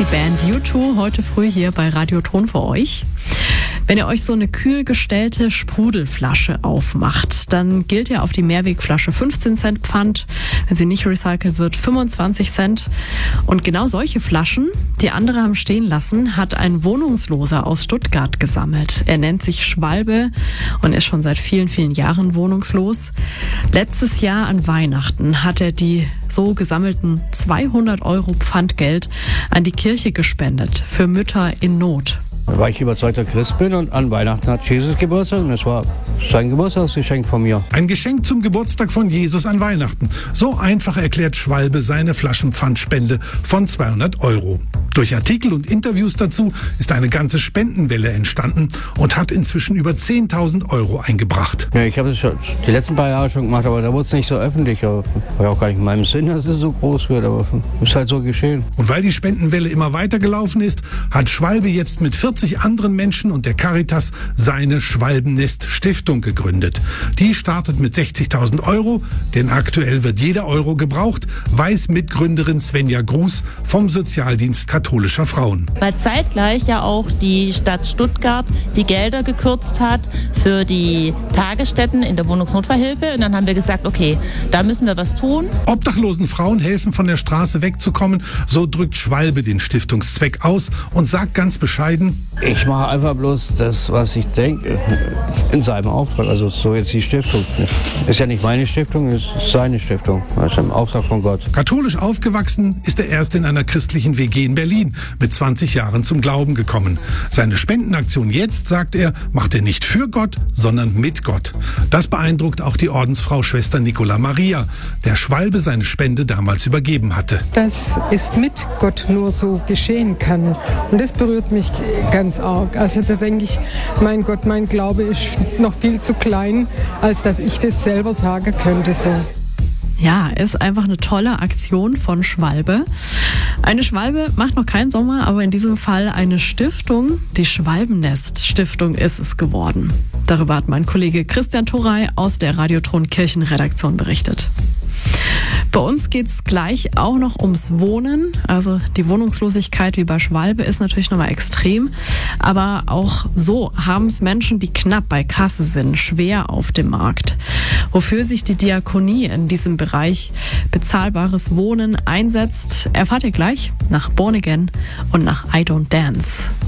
die Band U2 heute früh hier bei Radioton für euch. Wenn ihr euch so eine kühl gestellte Sprudelflasche aufmacht, dann gilt ja auf die Mehrwegflasche 15 Cent Pfand. Wenn sie nicht recycelt wird, 25 Cent. Und genau solche Flaschen, die andere haben stehen lassen, hat ein Wohnungsloser aus Stuttgart gesammelt. Er nennt sich Schwalbe und ist schon seit vielen, vielen Jahren wohnungslos. Letztes Jahr an Weihnachten hat er die so gesammelten 200 € Pfandgeld an die Kirche gespendet für Mütter in Not. Weil ich überzeugter Christ bin und an Weihnachten hat Jesus Geburtstag und das war sein Geburtstagsgeschenk von mir. Ein Geschenk zum Geburtstag von Jesus an Weihnachten. So einfach erklärt Schwalbe seine Flaschenpfandspende von 200 €. Durch Artikel und Interviews dazu ist eine ganze Spendenwelle entstanden und hat inzwischen über 10.000 € eingebracht. Ja, ich habe es schon die letzten paar Jahre schon gemacht, aber da wurde es nicht so öffentlich. War ja auch gar nicht in meinem Sinn, dass es so groß wird, aber ist halt so geschehen. Und weil die Spendenwelle immer weiter gelaufen ist, hat Schwalbe jetzt mit 40 anderen Menschen und der Caritas seine Schwalbennest-Stiftung gegründet. Die startet mit 60.000 €, denn aktuell wird jeder Euro gebraucht, weiß Mitgründerin Svenja Gruß vom Sozialdienst katholischer Frauen. Weil zeitgleich ja auch die Stadt Stuttgart die Gelder gekürzt hat für die Tagesstätten in der Wohnungsnotfallhilfe. Und dann haben wir gesagt, okay, da müssen wir was tun. Obdachlosen Frauen helfen, von der Straße wegzukommen. So drückt Schwalbe den Stiftungszweck aus und sagt ganz bescheiden: Ich mache einfach bloß das, was ich denke, in seinem Auftrag. Also so jetzt die Stiftung. Ist ja nicht meine Stiftung, ist seine Stiftung. Also im Auftrag von Gott. Katholisch aufgewachsen ist er erst in einer christlichen WG in Berlin mit 20 Jahren zum Glauben gekommen. Seine Spendenaktion jetzt, sagt er, macht er nicht für Gott, sondern mit Gott. Das beeindruckt auch die Ordensfrau Schwester Nicola Maria, der Schwalbe seine Spende damals übergeben hatte. Dass es mit Gott nur so geschehen kann. Und das berührt mich ganz arg. Also da denke ich, mein Gott, mein Glaube ist noch viel zu klein, als dass ich das selber sagen könnte so. Ja, ist einfach eine tolle Aktion von Schwalbe. Eine Schwalbe macht noch keinen Sommer, aber in diesem Fall eine Stiftung. Die Schwalbennest-Stiftung ist es geworden. Darüber hat mein Kollege Christian Thorey aus der Radioton Kirchenredaktion berichtet. Bei uns geht's gleich auch noch ums Wohnen. Also die Wohnungslosigkeit wie bei Schwalbe ist natürlich nochmal extrem. Aber auch so haben es Menschen, die knapp bei Kasse sind, schwer auf dem Markt. Wofür sich die Diakonie in diesem Bereich bezahlbares Wohnen einsetzt, erfahrt ihr gleich nach Born Again und nach I Don't Dance.